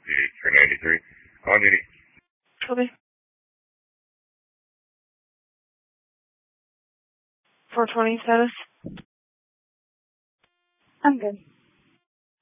393. On duty. Okay. 420 status? I'm good.